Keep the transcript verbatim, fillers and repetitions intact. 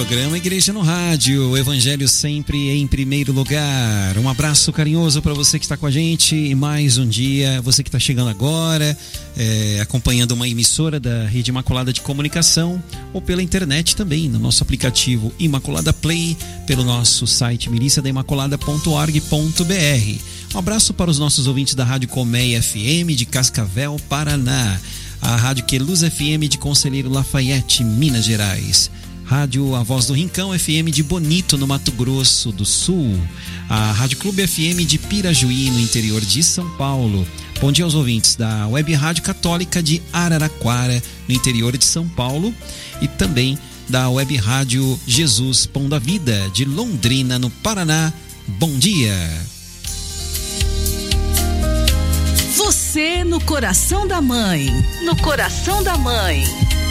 programa Igreja no Rádio, o Evangelho sempre em primeiro lugar. Um abraço carinhoso para você que está com a gente e mais um dia, você que está chegando agora, é, acompanhando uma emissora da Rede Imaculada de Comunicação ou pela internet também, no nosso aplicativo Imaculada Play, pelo nosso site milícia da imaculada ponto org ponto br. Um abraço para os nossos ouvintes da Rádio Colmeia F M de Cascavel, Paraná, a Rádio Queluz F M de Conselheiro Lafayette, Minas Gerais, Rádio A Voz do Rincão F M de Bonito, no Mato Grosso do Sul, a Rádio Clube F M de Pirajuí, no interior de São Paulo. Bom dia aos ouvintes da Web Rádio Católica de Araraquara, no interior de São Paulo, e também da Web Rádio Jesus Pão da Vida de Londrina, no Paraná. Bom dia! Você no coração da mãe, no coração da mãe.